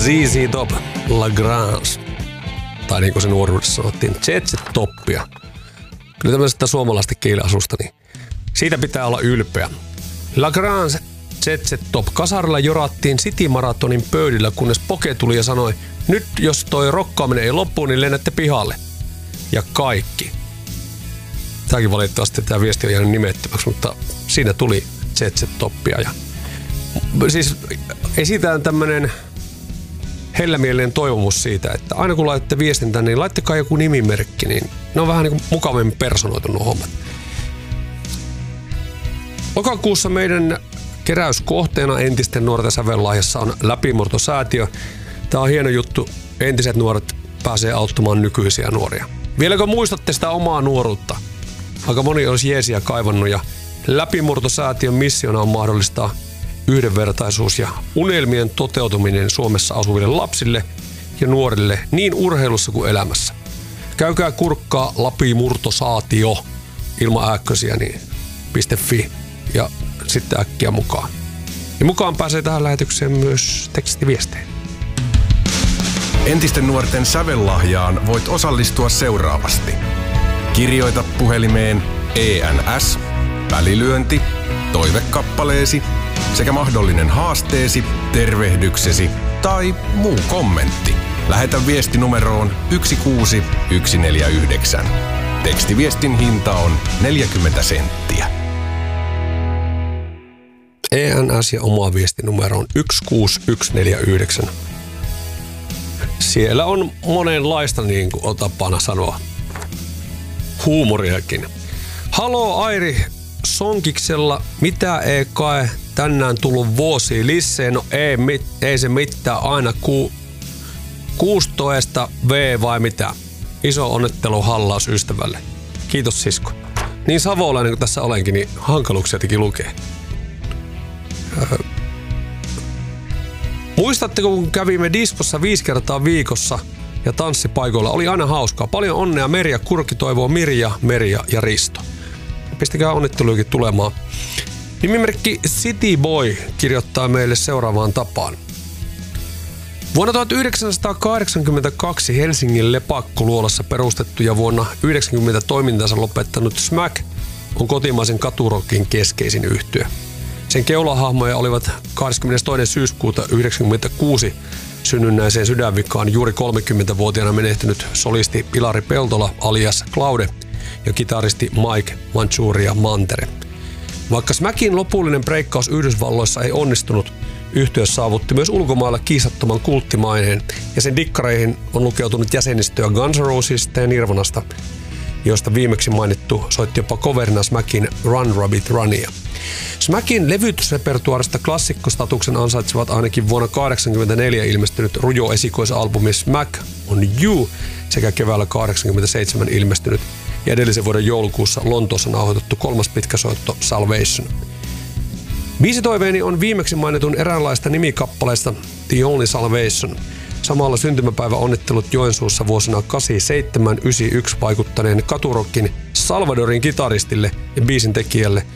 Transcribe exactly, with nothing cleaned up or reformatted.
Z Z Top, Lagrange. Tai niin kuin se nuoruudessa sanottiin, Z Z Toppia. Kyllä tämmöisestä suomalaista kieliasusta, niin siitä pitää olla ylpeä. Lagrange Z Z Top. Kasarilla jorattiin City Maratonin pöydillä, kunnes Poke tuli ja sanoi, nyt jos toi rokkaaminen ei loppu, niin lennätte pihalle. Ja kaikki. Tämäkin valitettavasti tämä viesti on jäänyt nimettömäksi, mutta siinä tuli Z Z Toppia. Ja siis esitään tämmönen hellämielinen toivomus siitä, että aina kun laitatte viestintään, niin laittakaa joku nimimerkki, niin ne on vähän niin kuin mukavemmin personoitu nuo hommat. Lokakuussa meidän keräyskohteena entisten nuorten sävellahjassa on Läpimurtosäätiö. Tämä on hieno juttu. Entiset nuoret pääsee auttamaan nykyisiä nuoria. Vieläkö muistatte sitä omaa nuoruutta? Aika moni olisi jeesiä kaivannut ja Läpimurtosäätiön missiona on mahdollistaa yhdenvertaisuus ja unelmien toteutuminen Suomessa asuville lapsille ja nuorille niin urheilussa kuin elämässä. Käykää kurkkaa Läpimurtosaatio ilman ääkkösiä niin .fi ja sitten äkkiä mukaan. Ja mukaan pääsee tähän lähetykseen myös tekstiviestein. Entisten nuorten sävellahjaan voit osallistua seuraavasti. Kirjoita puhelimeen E N S, välilyönti, toivekappaleesi sekä mahdollinen haasteesi, tervehdyksesi tai muu kommentti. Lähetä viesti numeroon yksi kuusi yksi neljä yhdeksän. Tekstiviestin hinta on neljäkymmentä senttiä. E N S ja oma viestinumero on yksi kuusi yksi neljä yhdeksän. Siellä on monenlaista, niin kuin on tapana sanoa, huumoriakin. Haloo Airi Sonkiksella, mitä ei kai tänään tullut vuosia lisää? No ei, mit, ei se mitään, aina ku, kuusitoista V vai mitä? Iso onnettelu hallaus ystävälle. Kiitos sisko. Niin savolainen kuin tässä olenkin, niin hankaluuksia teki lukee. Öö. Muistatteko, kun kävimme diskossa viisi kertaa viikossa ja tanssipaikoilla? Oli aina hauskaa. Paljon onnea Merja Kurki toivoo Mirja, Merja ja Risto. Pistäkää onnitteluikin tulemaan. Nimimerkki City Boy kirjoittaa meille seuraavaan tapaan. Vuonna tuhatyhdeksänsataakahdeksankymmentäkaksi Helsingin Lepakkoluolassa perustettu ja vuonna yhdeksänkymmentä toimintansa lopettanut Smack on kotimaisen katurokin keskeisin yhtye. Sen keulahahmoja olivat kahdeskymmenestoinen syyskuuta yhdeksänkymmentäkuusi synnynnäiseen sydänvikaan juuri kolmekymmentävuotiaana menehtynyt solisti Ilari Peltola alias Claude ja kitaristi Mike Manchuria Mantere. Vaikka Smackin lopullinen breikkaus Yhdysvalloissa ei onnistunut, yhtye saavutti myös ulkomailla kiistattoman kulttimaineen ja sen dikkareihin on lukeutunut jäsenistöä Guns N' Rosesista ja Nirvanasta, josta viimeksi mainittu soitti jopa coverina Smackin Run Rabbit Runia. Smackin levytysrepertuaarista klassikkostatuksen ansaitsevat ainakin vuonna kahdeksankymmentäneljä ilmestynyt rujo esikoisalbumi Smack on You sekä keväällä kahdeksankymmentäseitsemän ilmestynyt ja edellisen vuoden joulukuussa Lontoossa nauhoitettu kolmas pitkäsoitto Salvation. Biisitoiveeni on viimeksi mainitun eräänlaista nimikappaleista The Only Salvation. Samalla syntymäpäivä onnittelut Joensuussa vuosina kahdeksankymmentäseitsemän yhdeksänkymmentäyksi vaikuttaneen katurokkin Salvadorin kitaristille ja biisin tekijälle